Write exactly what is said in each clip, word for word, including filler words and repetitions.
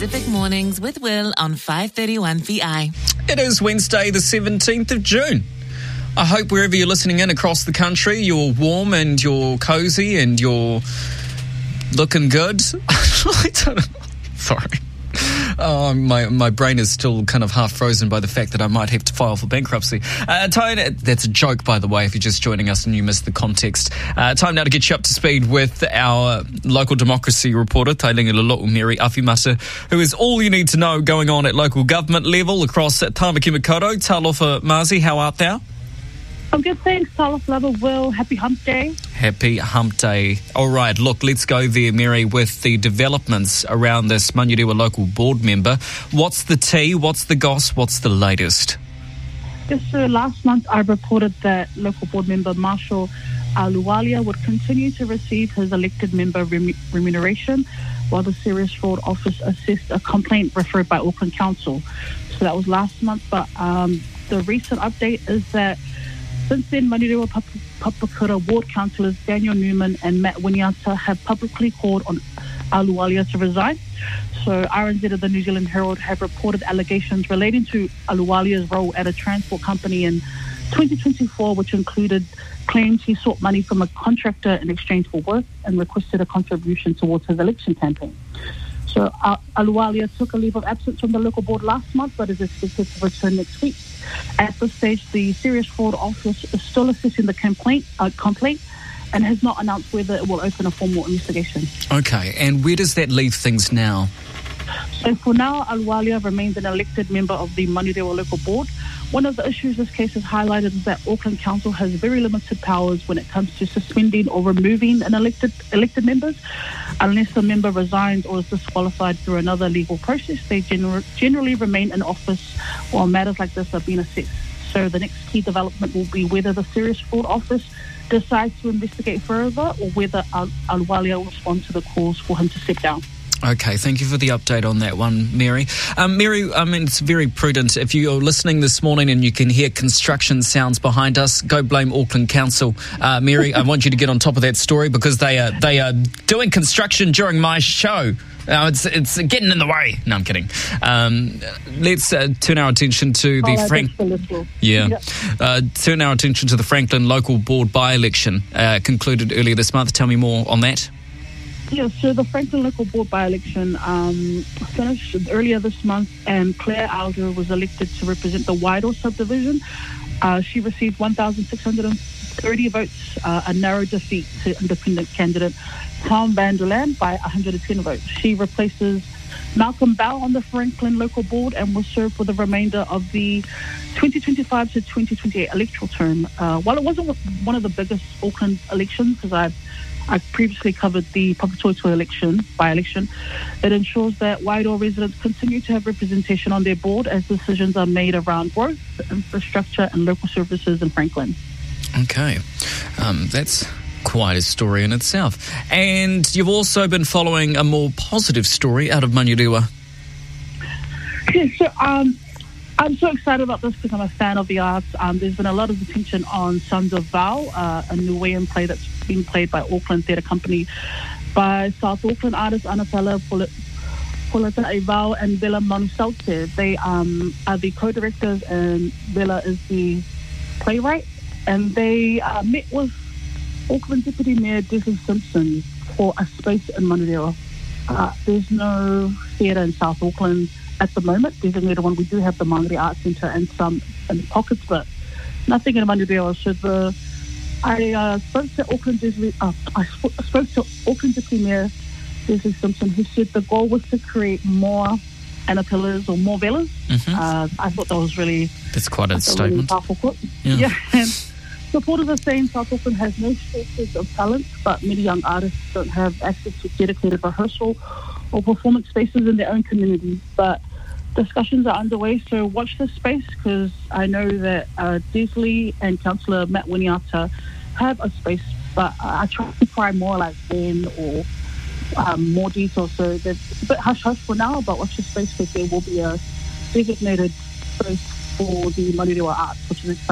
Pacific Mornings with Will on five thirty-one V I. It is Wednesday, the seventeenth of June. I hope wherever you're listening in across the country, you're warm and you're cozy and you're looking good. I don't know. Sorry. Oh, my my brain is still kind of half frozen by the fact that I might have to file for bankruptcy. Uh, time, that's a joke, by the way, if you're just joining us and you missed the context. Uh, time now to get you up to speed with our local democracy reporter, Tailinga Lalo'u Mary Awhimata, who is all you need to know going on at local government level across Tāmaki Makaurau. Talofa Mazi, how art thou? I'm good, thanks. Talofa Lava Will. Happy Hump Day. Happy Hump Day. All right, look, let's go there, Mary, with the developments around this Manurewa local board member. What's the tea? What's the goss? What's the latest? Yes, so last month I reported that local board member Marshall Aluwalia would continue to receive his elected member rem- remuneration while the Serious Fraud Office assessed a complaint referred by Auckland Council. So that was last month, but um, the recent update is that since then, Manurewa Papakura ward councillors Daniel Newman and Matt Winiata have publicly called on Aluwalia to resign. So R N Z of the New Zealand Herald have reported allegations relating to Aluwalia's role at a transport company in twenty twenty-four, which included claims he sought money from a contractor in exchange for work and requested a contribution towards his election campaign. So uh, Aluwalia took a leave of absence from the local board last month, but is expected to return next week. At this stage, the Serious Fraud Office is still assessing the complaint, uh, complaint and has not announced whether it will open a formal investigation. Okay, and where does that leave things now? So for now, Aluwalia remains an elected member of the Manurewa local board. One of the issues this case has highlighted is that Auckland Council has very limited powers when it comes to suspending or removing an elected elected members. Unless a member resigns or is disqualified through another legal process, they gener- generally remain in office while matters like this are being assessed. So the next key development will be whether the Serious Fraud Office decides to investigate further or whether Al- Aluwalia will respond to the calls for him to step down. Okay, thank you for the update on that one, Mary. Um, Mary, I mean, it's very prudent. If you're listening this morning and you can hear construction sounds behind us, go blame Auckland Council. Uh, Mary, I want you to get on top of that story because they are they are doing construction during my show. Uh, it's it's getting in the way. No, I'm kidding. Um, let's uh, turn our attention to the oh, Frank. Yeah, yeah. Uh, turn our attention to the Franklin local board by-election uh, concluded earlier this month. Tell me more on that. Yeah, so the Franklin local board by-election um, finished earlier this month, and Claire Alder was elected to represent the Waido subdivision. Uh, she received one thousand six hundred thirty votes, uh, a narrow defeat to independent candidate Tom van der Laan by one hundred ten votes. She replaces Malcolm Bell on the Franklin local board and will serve for the remainder of the twenty twenty-five to twenty twenty-eight electoral term. Uh, while it wasn't one of the biggest Auckland elections, because I've I previously covered the public toilet election, by-election. It ensures that Waido residents continue to have representation on their board as decisions are made around growth, infrastructure and local services in Franklin. Okay. Um, that's quite a story in itself. And you've also been following a more positive story out of Manurewa. Yeah, so um, I'm so excited about this because I'm a fan of the arts. Um, there's been a lot of attention on Sons of Val, uh, a Niuean play that's been played by Auckland Theatre Company by South Auckland artists Anapela Polata Val and Bella Manusaute. They um, are the co-directors and Bella is the playwright. And they uh, met with Auckland Deputy Mayor Desmond Simpson for a space in Manurewa. Uh, there's no theatre in South Auckland at the moment. Designated one, we do have the Māngere Arts Centre and some in pockets, but nothing in Manurewa. So the I uh, spoke to Auckland uh, I spoke to Auckland Deputy Mayor Desmond Simpson, who said the goal was to create more Anapelas or more Velas. Mm-hmm. Uh, I thought that was really that's quite a, a statement. Really powerful quote. Yeah. yeah. And supporters are saying South Auckland has no shortage of talent, but many young artists don't have access to dedicated rehearsal or performance spaces in their own communities. But discussions are underway, so watch this space because I know that uh, Desley and Councillor Matt Winiata have a space, but uh, I try to pry more like when or um, more detail. So it's a bit hush-hush for now, but watch the space because there will be a designated space for the Manurewa arts, which is exciting.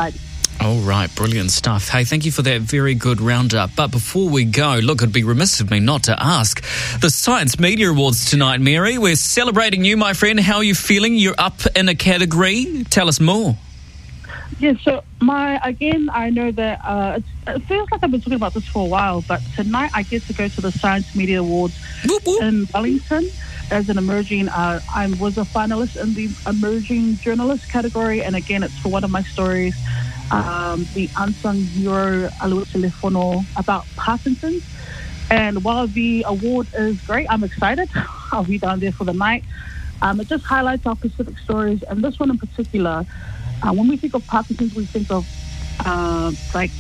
All right, brilliant stuff. Hey, thank you for that very good roundup. But before we go, look, it'd be remiss of me not to ask. The Science Media Awards tonight, Mary. We're celebrating you, my friend. How are you feeling? You're up in a category. Tell us more. Yeah, so my again, I know that uh, it's, it feels like I've been talking about this for a while, but tonight I get to go to the Science Media Awards whoop, whoop. in Wellington as an emerging. Uh, I was a finalist in the emerging journalist category, and again, it's for one of my stories, um, the unsung hero Alua Telefono about Parkinson's. And while the award is great, I'm excited. I'll be down there for the night. Um, it just highlights our Pacific stories, and this one in particular. Uh, when we think of Parkinson's, we think of, uh, like,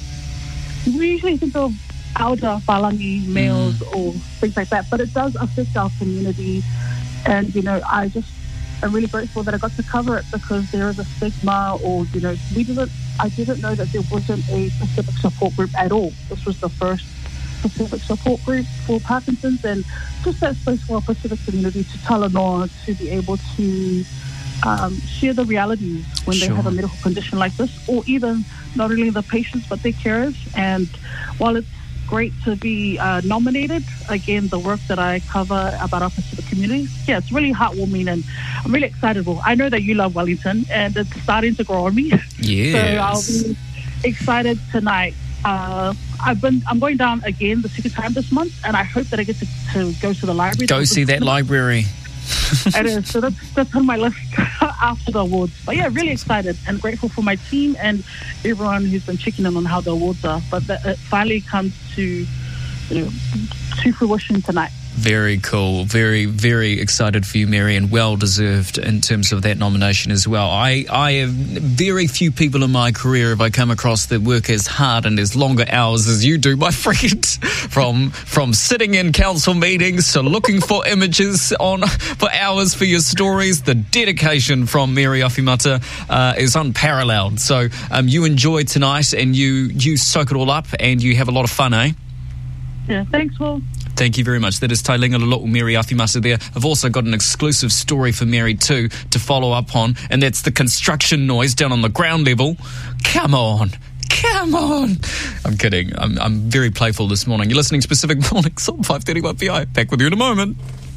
we usually think of elder Palangi males mm. or things like that, but it does affect our community. And, you know, I just am really grateful that I got to cover it because there is a stigma or, you know, we didn't, I didn't know that there wasn't a Pacific support group at all. This was the first Pacific support group for Parkinson's, and just that space for our Pacific community to talanoa, to be able to Um, share the realities when sure. they have a medical condition like this, or even not only the patients but their carers. And while it's great to be uh, nominated, again, the work that I cover about our Pacific community, yeah, it's really heartwarming, and I'm really excited. Well, I know that you love Wellington, and it's starting to grow on me. Yes. So I'll be excited tonight. Uh, I've been. I'm going down again the second time this month, and I hope that I get to, to go to the library. Go see that library. It is. So that's, that's on my list after the awards. But yeah, really excited and grateful for my team and everyone who's been checking in on how the awards are. But that, it finally comes to, you know, to fruition tonight. Very cool. Very, very excited for you, Mary, and well deserved in terms of that nomination as well. I, I have very few people in my career have I come across that work as hard and as longer hours as you do, my friend. From from sitting in council meetings to looking for images on for hours for your stories, the dedication from Mary Awhimata uh, is unparalleled. So um, you enjoy tonight and you you soak it all up and you have a lot of fun, eh? Yeah, thanks, Will. Thank you very much. That is Tailinga Lolo'u Mary Awhimata there. I've also got an exclusive story for Mary too to follow up on, and that's the construction noise down on the ground level. Come on. Come on. I'm kidding. I'm, I'm very playful this morning. You're listening to Pacific Mornings on five thirty-one P I. Back with you in a moment.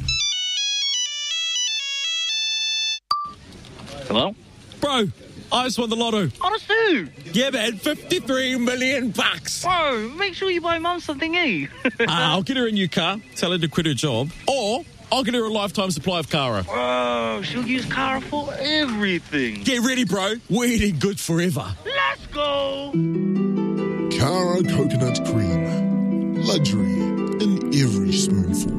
Hello? Bro, I just won the lotto. Honestly? Yeah, man, fifty-three million bucks. Bro, make sure you buy Mum something, eh? uh, I'll get her a new car, tell her to quit her job, or I'll get her a lifetime supply of Kara. Bro, she'll use Kara for everything. Get ready, bro. We're eating good forever. Let's go. Kara coconut cream. Luxury in every spoonful.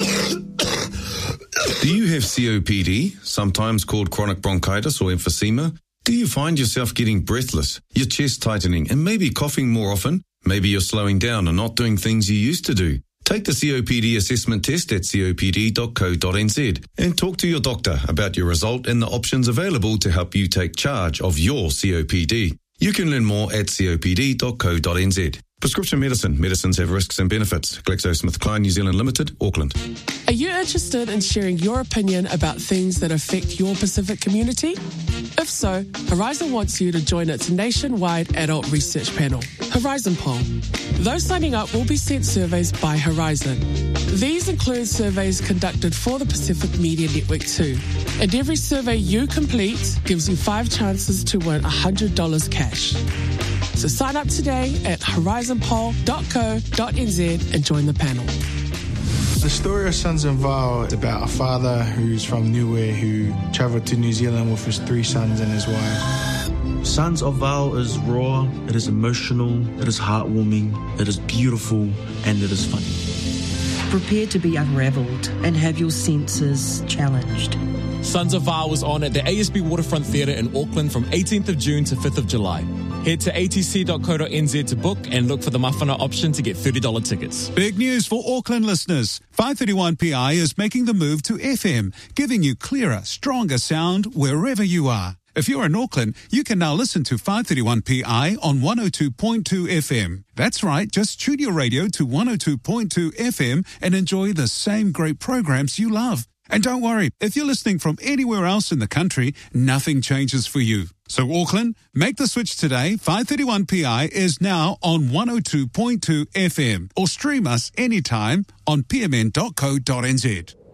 Do you have C O P D, sometimes called chronic bronchitis or emphysema? Do you find yourself getting breathless, your chest tightening, and maybe coughing more often? Maybe you're slowing down and not doing things you used to do. Take the C O P D assessment test at C O P D dot co dot N Z and talk to your doctor about your result and the options available to help you take charge of your C O P D. You can learn more at C O P D dot co dot N Z. Prescription medicine. Medicines have risks and benefits. GlaxoSmithKline New Zealand Limited, Auckland. Are you interested in sharing your opinion about things that affect your Pacific community? If so, Horizon wants you to join its nationwide adult research panel, Horizon Poll. Those signing up will be sent surveys by Horizon. These include surveys conducted for the Pacific Media Network too. And every survey you complete gives you five chances to win one hundred dollars cash. So sign up today at horizon poll dot co dot N Z and join the panel. The story of Sons of Val is about a father who's from Niue who travelled to New Zealand with his three sons and his wife. Sons of Val is raw, it is emotional, it is heartwarming, it is beautiful, and it is funny. Prepare to be unravelled and have your senses challenged. Sons of Val was on at the A S B Waterfront Theatre in Auckland from eighteenth of June to fifth of July. Head to A T C dot co dot N Z to book and look for the Mawhana option to get thirty dollars tickets. Big news for Auckland listeners. five thirty-one P I is making the move to F M, giving you clearer, stronger sound wherever you are. If you're in Auckland, you can now listen to five thirty-one P I on one oh two point two F M. That's right, just tune your radio to one oh two point two F M and enjoy the same great programs you love. And don't worry, if you're listening from anywhere else in the country, nothing changes for you. So Auckland, make the switch today. five thirty-one P I is now on one oh two point two F M, or stream us anytime on p m n dot co dot n z.